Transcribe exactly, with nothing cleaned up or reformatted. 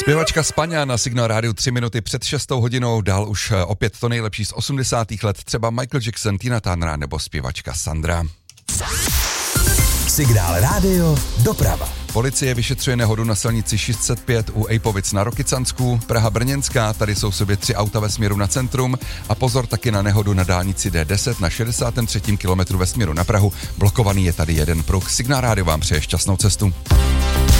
Zpěvačka Spaňa na Signál rádiu tři minuty před šestou hodinou, dál už opět to nejlepší z osmdesátých let, třeba Michael Jackson, Tina Turner nebo zpěvačka Sandra. Signál rádio doprava. Policie vyšetřuje nehodu na silnici šest set pět u Ejpovic na Rokycansku, Praha Brněnská, tady jsou v sobě tři auta ve směru na centrum a pozor taky na nehodu na dálnici D deset na šedesátém třetím kilometru ve směru na Prahu, blokovaný je tady jeden pruh. Signál rádio vám přeje šťastnou cestu.